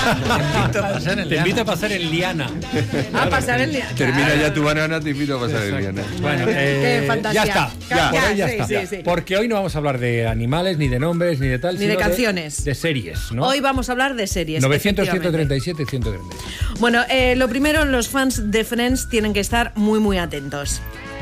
Te invito a pasar en liana. A pasar en liana. Termina ya tu banana, te invito a pasar el liana. Bueno, Qué fantasía. ya está. Por hoy ya sí, está. sí. Porque hoy no vamos a hablar de animales, ni de nombres, ni de tal, Ni de sino canciones. De series, ¿no? Hoy vamos a hablar de series. 900, efectivamente. 137 y 137. Bueno, lo primero, los fans de Friends tienen que estar muy, muy atentos.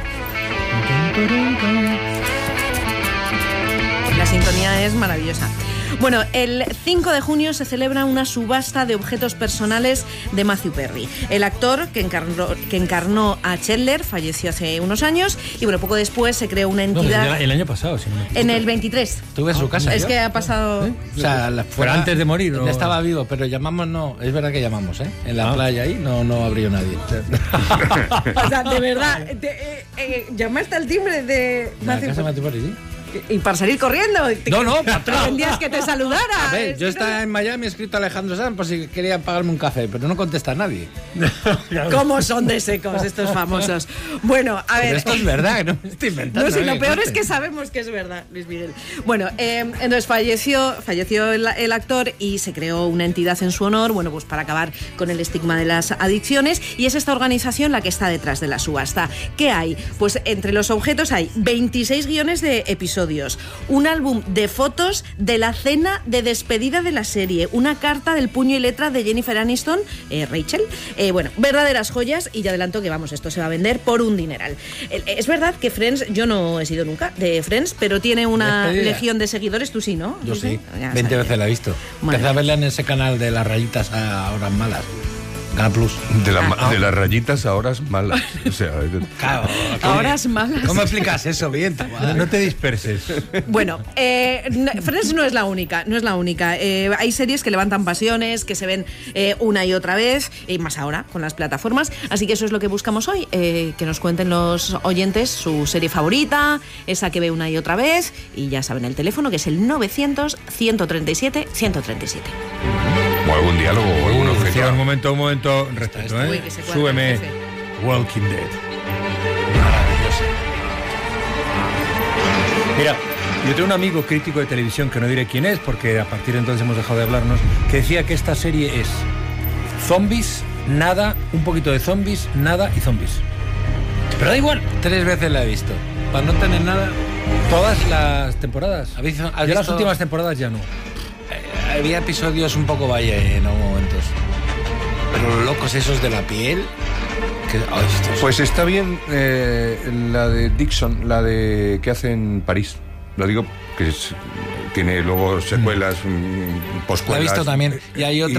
La sintonía es maravillosa. Bueno, el 5 de junio se celebra una subasta de objetos personales de Matthew Perry. El actor que encarnó a Chandler falleció hace unos años y bueno, poco después se creó una entidad... No, el año pasado, si no me equivoco. En el 23. Tuve su casa. Es yo. que ha pasado... O sea, Pero antes de morir, ¿no? Ya estaba vivo, pero llamamos no. Es verdad que llamamos, ¿eh? En la playa ahí no abrió nadie. O sea, de verdad, llamaste al timbre de La Matthew casa de Matthew Perry, sí. y para salir corriendo. No, patrón. Pretendías que te saludara. A ver, yo estaba en Miami, he escrito a Alejandro Sanz por si quería pagarme un café, pero no contesta nadie. ¿Cómo son de secos estos famosos? Bueno, a ver. Pero esto es verdad, no me estoy inventando. No sé, lo peor conste. es que sabemos que es verdad, Luis Miguel. Bueno, entonces falleció el actor y se creó una entidad en su honor, bueno, pues para acabar con el estigma de las adicciones, y es esta organización la que está detrás de la subasta. ¿Qué hay? Pues entre los objetos hay 26 guiones de episodios, un álbum de fotos de la cena de despedida de la serie, una carta del puño y letra de Jennifer Aniston, Rachel, bueno, verdaderas joyas, y ya adelanto que vamos, esto se va a vender por un dineral. Es verdad que Friends, yo no he sido nunca de Friends, pero tiene una Despedida. legión de seguidores, tú sí, ¿no? Yo sí, Ya 20 sabes. veces la he visto. Bueno. Empecé a verla en ese canal de las rayitas a horas malas. Canal Plus. De las rayitas a horas malas. O sea, Claro. Ahora es malas. ¿Cómo explicas eso bien? No te disperses. Bueno, Friends no es la única, no es la única. Hay series que levantan pasiones, que se ven una y otra vez, y más ahora con las plataformas. Así que eso es lo que buscamos hoy, que nos cuenten los oyentes su serie favorita, esa que ve una y otra vez, y ya saben el teléfono, que es el 900-137-137. o algún diálogo o algún objeto. Un momento, respeto, Uy, ¿eh? que se cuelga Súbeme el jefe. Walking Dead. Mira, yo tengo un amigo crítico de televisión, que no diré quién es, porque a partir de entonces hemos dejado de hablarnos, que decía que esta serie es zombies, nada, un poquito de zombies, nada y zombies. Pero da igual. 3 veces la he visto. Para no tener nada. Todas las temporadas. ¿Has visto- Ya las últimas temporadas ya no. Había episodios un poco valle en algunos momentos. Pero los locos esos de la piel. Pues está bien la de Dixon, la de que hace en París. Lo digo que tiene luego secuelas, La he poscuelas. visto también. Y hay otra